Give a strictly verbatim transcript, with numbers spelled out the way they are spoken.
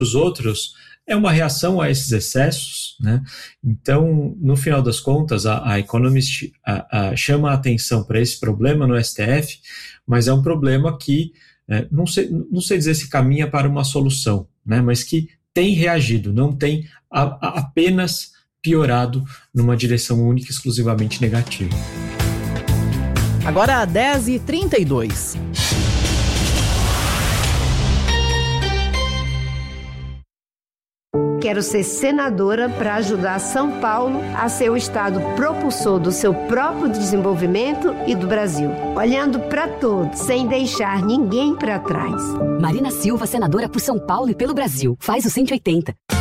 os outros, é uma reação a esses excessos, né? Então, no final das contas, a, a Economist a, a, chama a atenção para esse problema no S T F, mas é um problema que, é, não, sei, não sei dizer se caminha para uma solução, né? Mas que tem reagido, não tem a, a, apenas piorado numa direção única e exclusivamente negativa. Agora, dez e trinta e dois. Quero ser senadora para ajudar São Paulo a ser o estado propulsor do seu próprio desenvolvimento e do Brasil, olhando para todos, sem deixar ninguém para trás. Marina Silva, senadora por São Paulo e pelo Brasil. Faz o cento e oitenta.